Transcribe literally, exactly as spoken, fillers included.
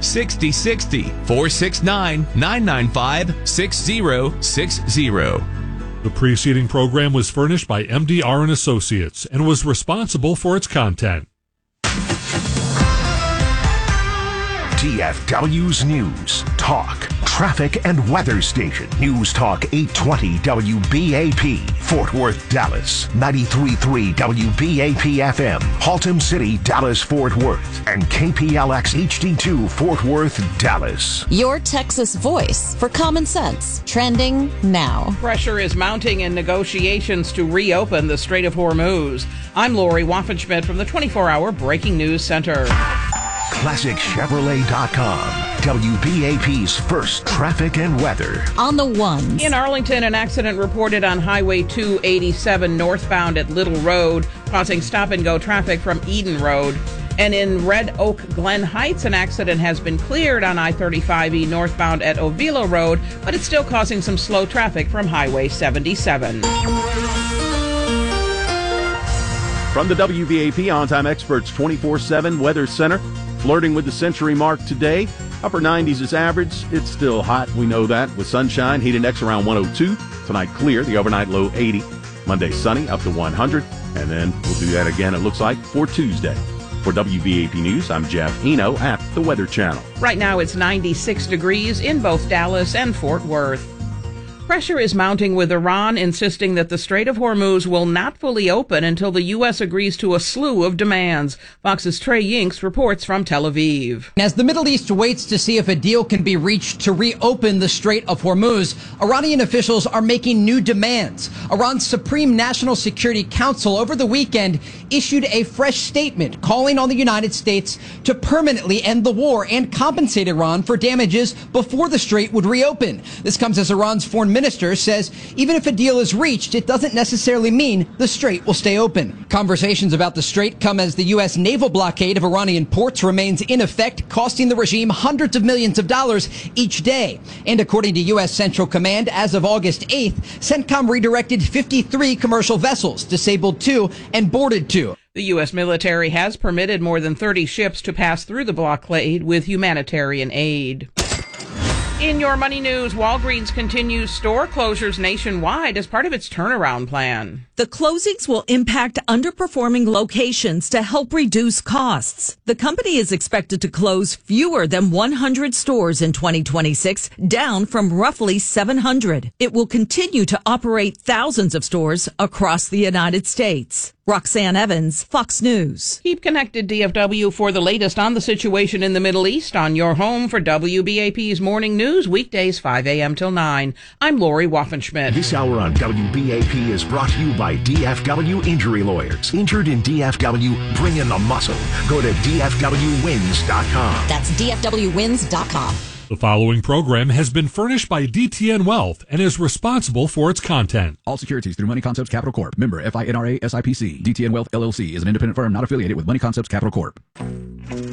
six zero six zero, four six nine, nine nine five, six zero six zero. The preceding program was furnished by M D R and Associates and was responsible for its content. D F W's News, Talk, Traffic and Weather Station. News Talk eight twenty W B A P, Fort Worth, Dallas. ninety-three point three W B A P F M, Haltom City, Dallas, Fort Worth. And K P L X H D two, Fort Worth, Dallas. Your Texas voice for common sense. Trending now. Pressure is mounting in negotiations to reopen the Strait of Hormuz. I'm Lori Waffenschmidt from the twenty-four hour Breaking News Center. Classic Chevrolet dot com, W B A P's first traffic and weather. On the ones. In Arlington, an accident reported on Highway two eighty-seven northbound at Little Road, causing stop-and-go traffic from Eden Road. And in Red Oak Glen Heights, an accident has been cleared on I thirty-five E northbound at Ovilo Road, but it's still causing some slow traffic from Highway seventy-seven. From the W B A P On-Time Experts twenty-four seven Weather Center, flirting with the century mark today. Upper nineties is average. It's still hot, we know that, with sunshine. Heat index around one oh two. Tonight clear, the overnight low eighty. Monday sunny, up to one hundred. And then we'll do that again, it looks like, for Tuesday. For W B A P News, I'm Jeff Eno at the Weather Channel. Right now it's ninety-six degrees in both Dallas and Fort Worth. Pressure is mounting with Iran insisting that the Strait of Hormuz will not fully open until the U S agrees to a slew of demands. Fox's Trey Yinks reports from Tel Aviv. As the Middle East waits to see if a deal can be reached to reopen the Strait of Hormuz, Iranian officials are making new demands. Iran's Supreme National Security Council over the weekend issued a fresh statement calling on the United States to permanently end the war and compensate Iran for damages before the strait would reopen. This comes as Iran's foreign minister says even if a deal is reached, it doesn't necessarily mean the strait will stay open. Conversations about the strait come as the U S naval blockade of Iranian ports remains in effect, costing the regime hundreds of millions of dollars each day. And according to U S Central Command, as of August eighth, CENTCOM redirected fifty-three commercial vessels, disabled two, and boarded two. The U S military has permitted more than thirty ships to pass through the blockade with humanitarian aid. In your money news, Walgreens continues store closures nationwide as part of its turnaround plan. The closings will impact underperforming locations to help reduce costs. The company is expected to close fewer than one hundred stores in twenty twenty-six, down from roughly seven hundred. It will continue to operate thousands of stores across the United States. Roxanne Evans, Fox News. Keep connected, D F W, for the latest on the situation in the Middle East on your home for W B A P's Morning News, weekdays five a.m. till nine. I'm Lori Waffenschmidt. This hour on W B A P is brought to you by D F W Injury Lawyers. Injured in D F W, bring in the muscle. Go to D F W wins dot com. That's D F W wins dot com. The following program has been furnished by D T N Wealth and is responsible for its content. All securities through Money Concepts Capital Corp. Member F I N R A S I P C. D T N Wealth L L C is an independent firm not affiliated with Money Concepts Capital Corp.